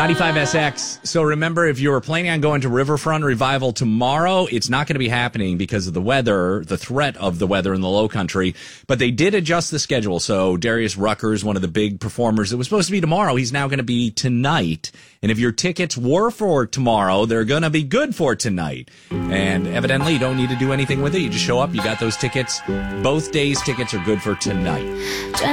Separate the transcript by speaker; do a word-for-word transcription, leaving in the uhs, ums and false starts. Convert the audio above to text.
Speaker 1: ninety-five S X. So remember, if you were planning on going to Riverfront Revival tomorrow, it's not going to be happening because of the weather, the threat of the weather in the low country. But they did adjust the schedule. So Darius Ruckers, one of the big performers that was supposed to be tomorrow, he's now going to be tonight. And if your tickets were for tomorrow, they're going to be good for tonight. And evidently, you don't need to do anything with it. You just show up. You got those tickets. Both days' tickets are good for tonight.